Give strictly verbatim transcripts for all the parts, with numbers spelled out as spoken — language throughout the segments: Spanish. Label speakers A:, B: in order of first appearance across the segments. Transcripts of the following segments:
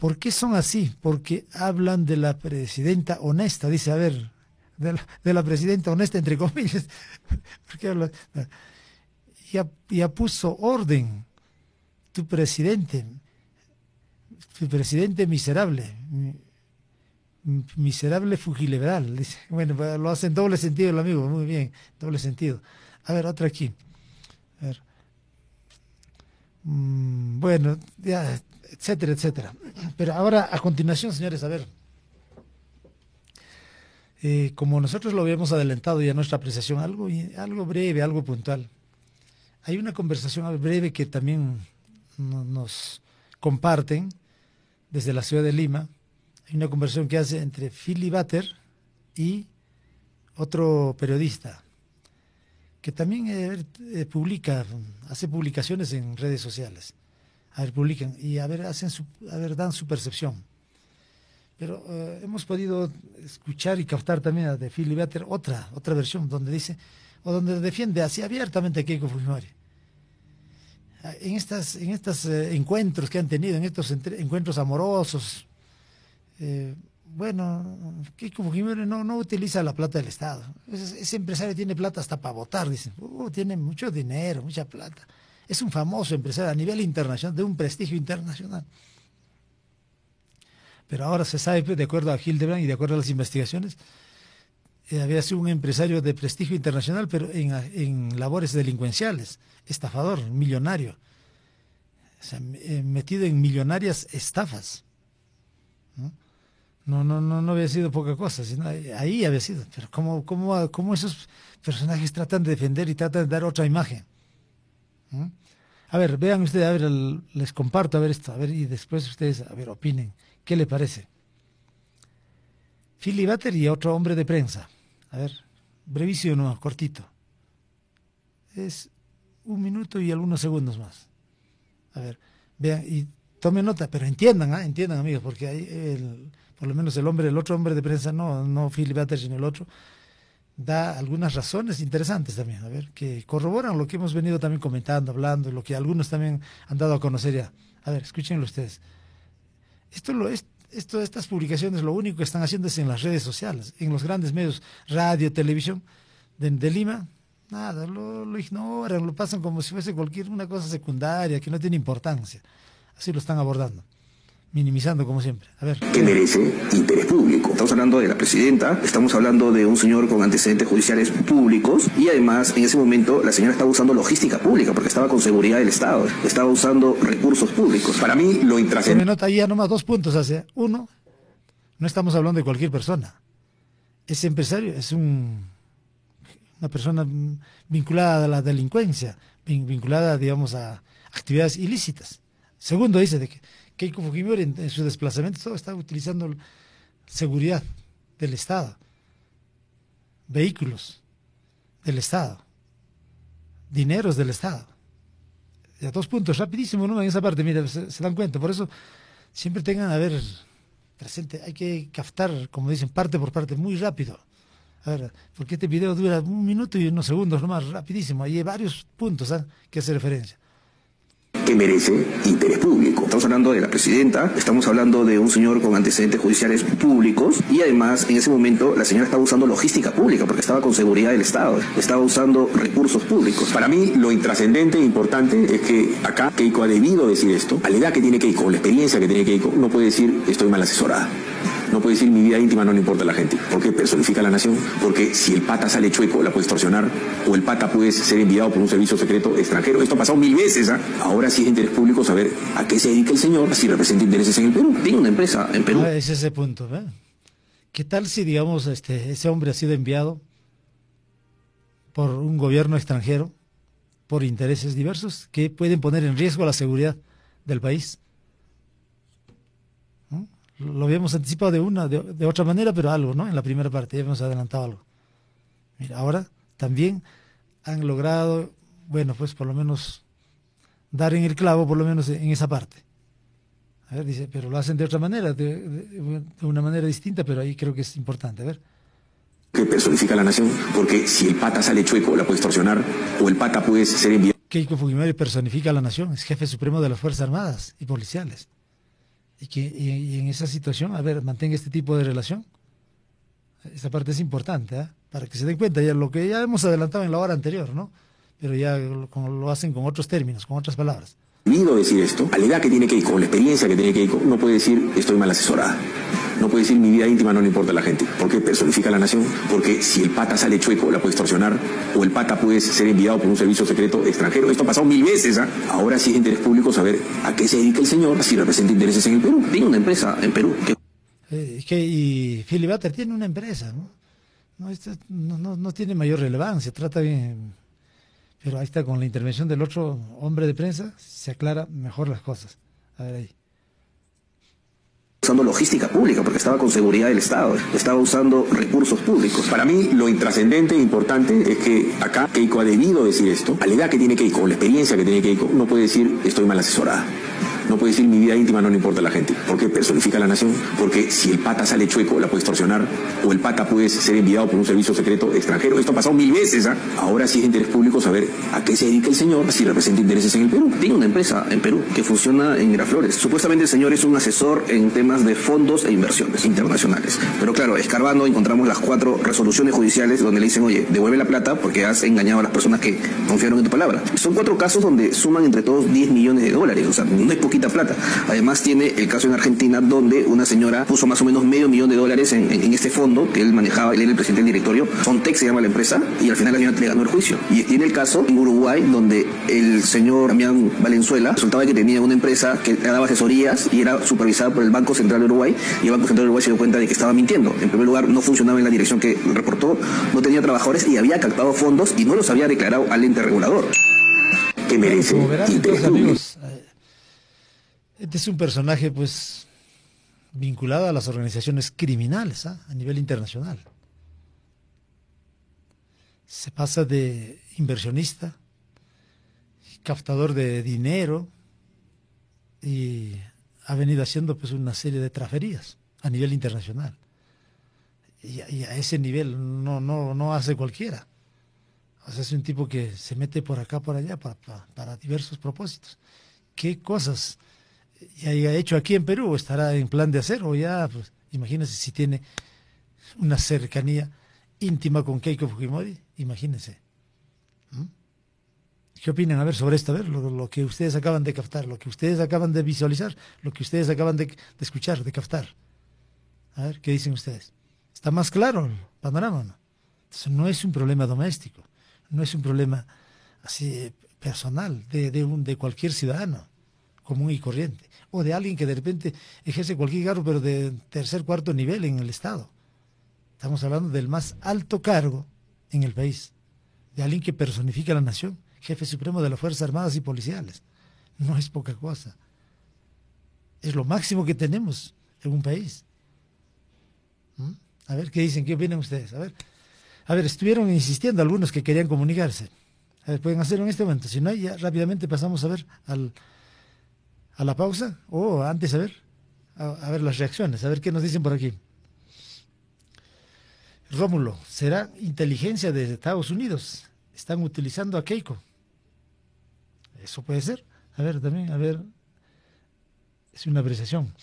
A: ¿Por qué son así? Porque hablan de la presidenta honesta, dice, a ver, de la, de la presidenta honesta, entre comillas. ¿Por qué habla? Ya, ya puso orden tu presidente, tu presidente miserable, miserable fugileveral, dice. Bueno, lo hace en doble sentido el amigo, muy bien, doble sentido. A ver, otra aquí. A ver. Mm, bueno, ya, etcétera, etcétera. Pero ahora, a continuación, señores, a ver. Eh, como nosotros lo habíamos adelantado ya en nuestra apreciación, algo, algo breve, algo puntual. Hay una conversación breve que también no, nos comparten desde la ciudad de Lima. Hay una conversación que hace entre Philly Butter y otro periodista que también eh, eh, publica, hace publicaciones en redes sociales. A ver, publican y a ver, hacen su, a ver, dan su percepción. Pero eh, hemos podido escuchar y captar también a de Philly Butter otra, otra versión donde dice, o donde defiende así abiertamente a Keiko Fujimori. En estas, en estos eh, encuentros que han tenido, en estos entre, encuentros amorosos, eh, bueno, Keiko Fujimori no, no utiliza la plata del Estado. Ese, ese empresario tiene plata hasta para votar, dicen. Uh, tiene mucho dinero, mucha plata. Es un famoso empresario a nivel internacional, de un prestigio internacional. Pero ahora se sabe, de acuerdo a Hildebrand y de acuerdo a las investigaciones, eh, había sido un empresario de prestigio internacional, pero en, en labores delincuenciales, estafador, millonario, o sea, eh, metido en millonarias estafas. ¿No? No, no, no, no había sido poca cosa, sino ahí había sido. Pero cómo, cómo, cómo esos personajes tratan de defender y tratan de dar otra imagen. ¿Mm? A ver, vean ustedes, a ver, el, les comparto a ver esto, a ver, y después ustedes, a ver, opinen. ¿Qué le parece? Philly Butter y otro hombre de prensa. A ver, brevísimo, no, cortito. Es un minuto y algunos segundos más. A ver, vean y tomen nota, pero entiendan, ¿eh? Entiendan, amigos, porque hay el, por lo menos el hombre, el otro hombre de prensa, no, no Philly Butter, sino el otro, da algunas razones interesantes también, a ver, que corroboran lo que hemos venido también comentando, hablando, lo que algunos también han dado a conocer ya. A ver, escúchenlo ustedes. Esto, lo, es, esto, estas publicaciones lo único que están haciendo es en las redes sociales, en los grandes medios, radio, televisión de, de Lima, nada, lo, lo ignoran, lo pasan como si fuese cualquier una cosa secundaria, que no tiene importancia. Así lo están abordando, minimizando como siempre. A ver.
B: Que merece interés público. Estamos hablando de la presidenta, estamos hablando de un señor con antecedentes judiciales públicos y además en ese momento la señora estaba usando logística pública porque estaba con seguridad del Estado, estaba usando recursos públicos. Para mí lo intrascendente...
A: Se me nota ahí ya nomás dos puntos hacia. Uno, no estamos hablando de cualquier persona. Ese empresario es un, una persona vinculada a la delincuencia, vinculada, digamos, a actividades ilícitas. Segundo, dice de que Keiko Fujimori en, en su desplazamiento todo está utilizando seguridad del Estado, vehículos del Estado, dineros del Estado. Y a dos puntos, rapidísimo, ¿no? En esa parte, mira, se, se dan cuenta. Por eso siempre tengan, a ver, presente, hay que captar, como dicen, parte por parte, muy rápido. A ver, porque este video dura un minuto y unos segundos nomás, rapidísimo. Hay varios puntos, ¿eh?, que hace referencia.
B: Que merece interés público. Estamos hablando de la presidenta, estamos hablando de un señor con antecedentes judiciales públicos y además en ese momento la señora estaba usando logística pública porque estaba con seguridad del Estado, estaba usando recursos públicos. Para mí lo intrascendente e importante es que acá Keiko ha debido decir esto. A la edad que tiene Keiko, la experiencia que tiene Keiko, no puede decir estoy mal asesorada. No puede decir mi vida íntima no le importa a la gente. ¿Por qué? Personifica a la nación. Porque si el pata sale chueco, la puede extorsionar. O el pata puede ser enviado por un servicio secreto extranjero. Esto ha pasado mil veces. ¿eh? Ahora sí es interés público saber a qué se dedica el señor, si representa intereses en el Perú. Tiene una empresa en Perú.
A: Ah, es ese punto. ¿eh? ¿Qué tal si, digamos, este, ese hombre ha sido enviado por un gobierno extranjero por intereses diversos que pueden poner en riesgo la seguridad del país? Lo habíamos anticipado de una, de, de otra manera, pero algo, ¿no? En la primera parte ya hemos adelantado algo. Mira, ahora también han logrado, bueno, pues por lo menos dar en el clavo, por lo menos en esa parte. A ver, dice, pero lo hacen de otra manera, de, de, de una manera distinta, pero ahí creo que es importante. A ver.
B: Que personifica a la nación, porque si el pata sale chueco, la puede extorsionar, o el pata puede ser enviado.
A: Keiko Fujimori personifica a la nación, es jefe supremo de las Fuerzas Armadas y Policiales. Y que y, y en esa situación, a ver, mantenga este tipo de relación. Esa parte es importante, ¿eh? Para que se den cuenta ya lo que ya hemos adelantado en la hora anterior, ¿no? Pero ya lo, lo hacen con otros términos, con otras palabras.
B: Olvido decir esto, a la edad que tiene Keiko, la experiencia que tiene Keiko, no puede decir estoy mal asesorada. No puede decir mi vida íntima no le importa a la gente. Porque personifica a la nación. Porque si el pata sale chueco, la puede extorsionar. O el pata puede ser enviado por un servicio secreto extranjero. Esto ha pasado mil veces. ¿eh? Ahora sí es de interés público saber a qué se dedica el señor, si representa intereses en el Perú. Tiene una empresa en Perú. Que...
A: Eh, que, y Philly Butter tiene una empresa, ¿no? No, esto no, no, no tiene mayor relevancia. Trata bien. Pero ahí está, con la intervención del otro hombre de prensa, se aclara mejor las cosas. A ver ahí.
B: Usando logística pública, porque estaba con seguridad del Estado, estaba usando recursos públicos. Para mí, lo intrascendente e importante es que acá Keiko ha debido decir esto. A la edad que tiene Keiko, la experiencia que tiene Keiko, no puede decir estoy mal asesorada. No puede decir mi vida íntima no le importa a la gente. Porque personifica a la nación. Porque si el pata sale chueco, la puede extorsionar. O el pata puede ser enviado por un servicio secreto extranjero. Esto ha pasado mil veces. ¿eh? Ahora sí es de interés público saber a qué se dedica el señor, si representa intereses en el Perú. Tiene una empresa en Perú que funciona en Miraflores. Supuestamente el señor es un asesor en temas de fondos e inversiones internacionales. Pero claro, escarbando encontramos las cuatro resoluciones judiciales donde le dicen, oye, devuelve la plata porque has engañado a las personas que confiaron en tu palabra. Son cuatro casos donde suman entre todos diez millones de dólares. O sea, no es poquito plata. Además tiene el caso en Argentina donde una señora puso más o menos medio millón de dólares en, en, en este fondo que él manejaba, él era el presidente del directorio, Fontec se llama la empresa, y al final la señora le ganó el juicio. Y tiene el caso en Uruguay donde el señor Damián Valenzuela resultaba que tenía una empresa que daba asesorías y era supervisada por el Banco Central de Uruguay, y el Banco Central de Uruguay se dio cuenta de que estaba mintiendo. En primer lugar, no funcionaba en la dirección que reportó, no tenía trabajadores y había captado fondos y no los había declarado al ente regulador. Que merece interés público.
A: Este es un personaje, pues, vinculado a las organizaciones criminales, ¿eh? A nivel internacional. Se pasa de inversionista, captador de dinero, y ha venido haciendo, pues, una serie de traferías a nivel internacional. Y a, y a ese nivel no, no, no hace cualquiera. O sea, es un tipo que se mete por acá, por allá, para, para, para diversos propósitos. ¿Qué cosas ya haya hecho aquí en Perú? ¿Estará en plan de hacer? O ya, pues, imagínense si tiene una cercanía íntima con Keiko Fujimori. Imagínense. ¿Mm? ¿Qué opinan? A ver, sobre esto, a ver, lo, lo que ustedes acaban de captar, lo que ustedes acaban de visualizar, lo que ustedes acaban de, de escuchar, de captar. A ver, ¿qué dicen ustedes? ¿Está más claro el panorama, no? Entonces, no es un problema doméstico, no es un problema así personal de, de, un, de cualquier ciudadano común y corriente, o de alguien que de repente ejerce cualquier cargo, pero de tercer, cuarto nivel en el Estado. Estamos hablando del más alto cargo en el país, de alguien que personifica a la nación, jefe supremo de las Fuerzas Armadas y Policiales. No es poca cosa. Es lo máximo que tenemos en un país. ¿Mm? A ver, ¿qué dicen? ¿Qué opinan ustedes? A ver, a ver, estuvieron insistiendo algunos que querían comunicarse. A ver, pueden hacerlo en este momento. Si no, ya rápidamente pasamos a ver al... a la pausa, o oh, antes a ver, a, a ver las reacciones, a ver qué nos dicen por aquí. Rómulo, ¿será inteligencia de Estados Unidos? ¿Están utilizando a Keiko? Eso puede ser. A ver, también, a ver, es una apreciación.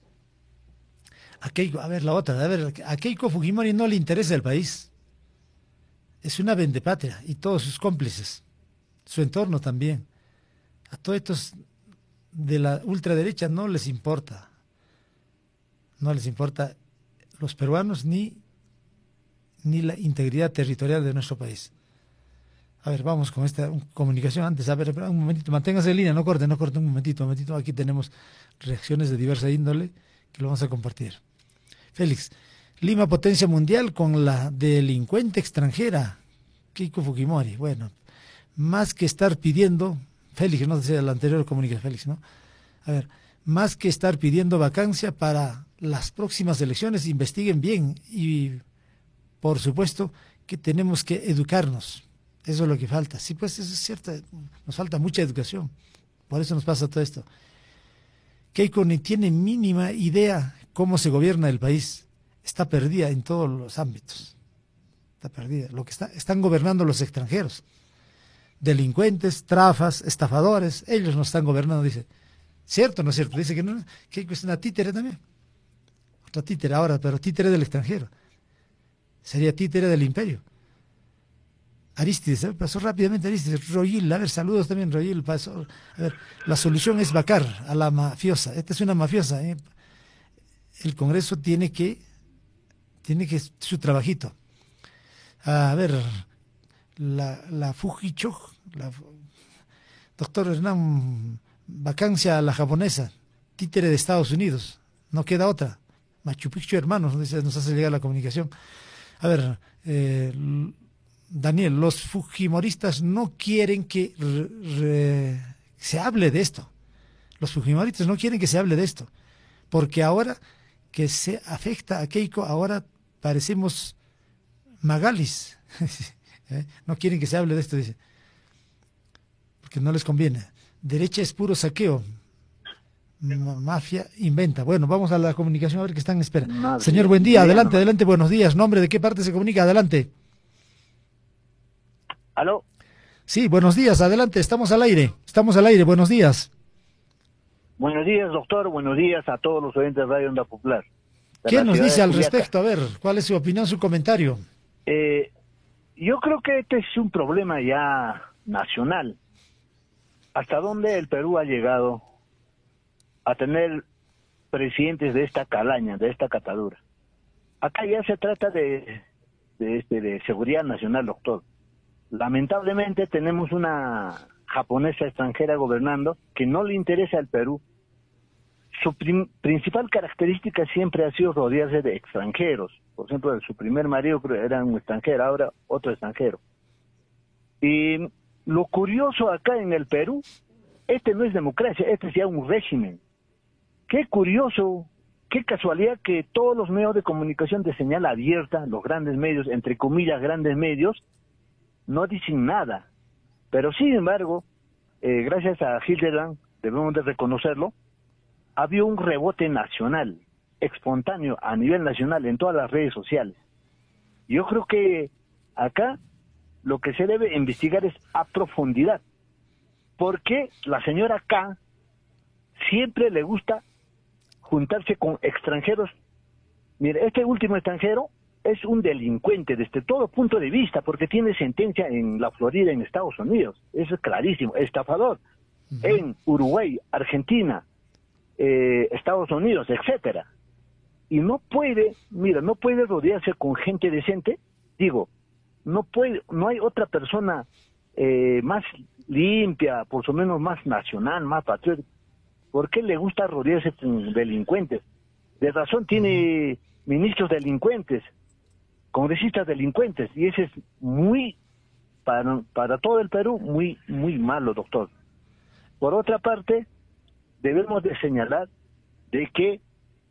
A: A Keiko, a ver, la otra, a ver, a Keiko Fujimori no le interesa el país. Es una vendepatria, y todos sus cómplices, su entorno también. A todos estos de la ultraderecha no les importa, no les importa los peruanos ni, ni la integridad territorial de nuestro país. A ver, vamos con esta comunicación antes. A ver, un momentito, manténgase en línea, no corte, no corte, un momentito, un momentito. Aquí tenemos reacciones de diversa índole que lo vamos a compartir. Félix, Lima potencia mundial con la delincuente extranjera, Keiko Fujimori. Bueno, más que estar pidiendo... Félix, no sé, la anterior comunicación, Félix, ¿no? A ver, más que estar pidiendo vacancia para las próximas elecciones, investiguen bien y, por supuesto, que tenemos que educarnos. Eso es lo que falta. Sí, pues eso es cierto, nos falta mucha educación. Por eso nos pasa todo esto. Keiko ni tiene mínima idea cómo se gobierna el país. Está perdida en todos los ámbitos. Está perdida. Lo que está, están gobernando los extranjeros. Delincuentes, trafas, estafadores, ellos nos están gobernando, dice. ¿Cierto o no es cierto? Dice que no, que es una títere también. Otra títere ahora, pero títere del extranjero. Sería títere del imperio. Aristides, ¿eh? Pasó rápidamente Aristides. Royil, a ver, saludos también, Royil. Pasó. A ver, la solución es vacar a la mafiosa. Esta es una mafiosa. ¿eh? El Congreso tiene que, tiene que, su trabajito. A ver, la, la Fujicho, la, doctor Hernán, vacancia a la japonesa, títere de Estados Unidos. No queda otra. Machu Picchu, hermanos, nos hace llegar la comunicación. A ver, eh, Daniel, los fujimoristas no quieren que re, re, se hable de esto. Los fujimoristas no quieren que se hable de esto. Porque ahora que se afecta a Keiko, ahora parecemos Magalis. ¿Eh? No quieren que se hable de esto, dice. Porque no les conviene. Derecha es puro saqueo. Mafia inventa. Bueno, vamos a la comunicación a ver qué están en espera. Madre Señor, buen día. Adelante, adelante, buenos días. ¿Nombre de qué parte se comunica? Adelante.
C: ¿Aló?
A: Sí, buenos días, adelante, estamos al aire, estamos al aire, buenos días.
C: Buenos días, doctor, buenos días a todos los oyentes de Radio Onda Popular.
A: ¿Qué nos dice al respecto? A ver, ¿cuál es su opinión, su comentario?
C: Eh, yo creo que este es un problema ya nacional. ¿Hasta dónde el Perú ha llegado a tener presidentes de esta calaña, de esta catadura? Acá ya se trata de, de, este, de seguridad nacional, doctor. Lamentablemente tenemos una japonesa extranjera gobernando que no le interesa al Perú. Su prim principal característica siempre ha sido rodearse de extranjeros. Por ejemplo, su primer marido creo era un extranjero, ahora otro extranjero. Y lo curioso acá en el Perú, este no es democracia, este es ya un régimen. Qué curioso, qué casualidad que todos los medios de comunicación de señal abierta, los grandes medios, entre comillas grandes medios, no dicen nada, pero sin embargo, eh, gracias a Hildebrand, debemos de reconocerlo, había un rebote nacional, espontáneo a nivel nacional en todas las redes sociales. Yo creo que acá lo que se debe investigar es a profundidad, porque la señora K siempre le gusta juntarse con extranjeros. Mire, este último extranjero es un delincuente desde todo punto de vista, porque tiene sentencia en la Florida, en Estados Unidos. Eso es clarísimo. Estafador uh-huh. en Uruguay, Argentina, eh, Estados Unidos, etcétera. Y no puede, mira, no puede rodearse con gente decente. Digo, no puede, no hay otra persona eh, más limpia, por lo menos más nacional, más patriótica. ¿Por qué le gusta rodearse con delincuentes? De razón tiene uh-huh. ministros delincuentes, congresistas delincuentes, y ese es muy, para, para todo el Perú, muy, muy malo, doctor. Por otra parte, debemos de señalar de que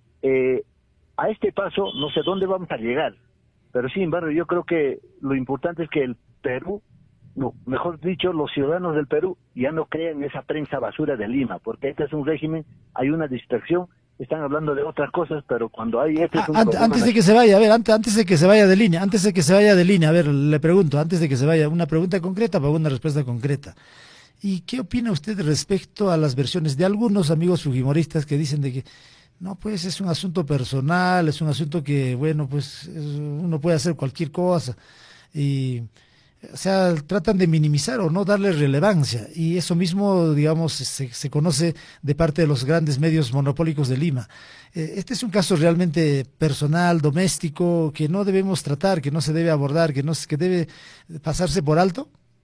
C: eh, a este paso no sé dónde vamos a llegar, pero sin embargo yo creo que lo importante es que el Perú, no, mejor dicho, los ciudadanos del Perú ya no crean esa prensa basura de Lima, porque este es un régimen, hay una distracción. Están hablando de otras cosas, pero cuando hay este es un
A: ah, antes, antes de que se vaya, a ver, antes, antes de que se vaya de línea, antes de que se vaya de línea, a ver, le pregunto, antes de que se vaya, una pregunta concreta para una respuesta concreta. ¿Y qué opina usted respecto a las versiones de algunos amigos fujimoristas que dicen de que no, pues es un asunto personal, es un asunto que, bueno, pues uno puede hacer cualquier cosa y... O sea, tratan de minimizar o no darle relevancia, y eso mismo, digamos, se, se conoce de parte de los grandes medios monopólicos de Lima. Eh, este es un caso realmente personal, doméstico, que no debemos tratar, que no se debe abordar, que no que debe pasarse por alto.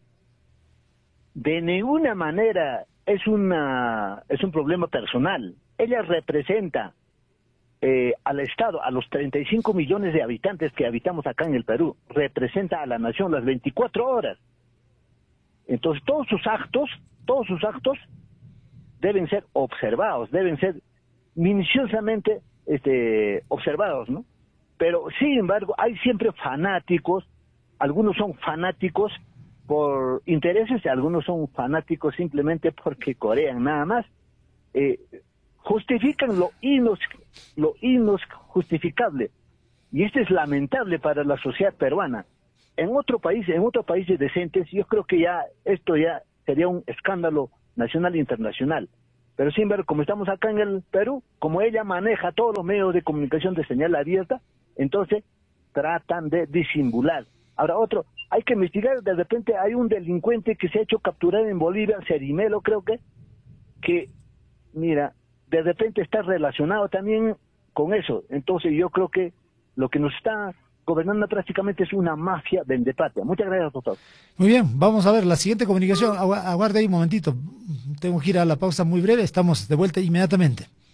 C: De ninguna manera es una es un problema personal. Ella representa Eh, al Estado, a los treinta y cinco millones de habitantes que habitamos acá en el Perú, representa a la nación las veinticuatro horas. Entonces todos sus actos, todos sus actos deben ser observados, deben ser minuciosamente este, observados, ¿no? Pero sin embargo hay siempre fanáticos, algunos son fanáticos por intereses y algunos son fanáticos simplemente porque corean nada más. Eh, justifican lo inos, lo injustificable, y esto es lamentable para la sociedad peruana. En otro país, en otros países decentes, yo creo que ya esto ya sería un escándalo nacional e internacional. Pero sin ver, como estamos acá en el Perú, como ella maneja todos los medios de comunicación de señal abierta, entonces tratan de disimular. Ahora otro, hay que investigar, de repente hay un delincuente que se ha hecho capturar en Bolivia, Cerimelo creo que, que, mira, de repente está relacionado también con eso. Entonces yo creo que lo que nos está gobernando prácticamente es una mafia vendepatria. Muchas gracias, doctor.
A: Muy bien, vamos a ver la siguiente comunicación. Agu- aguarde ahí un momentito. Tengo que ir a la pausa muy breve, estamos de vuelta inmediatamente.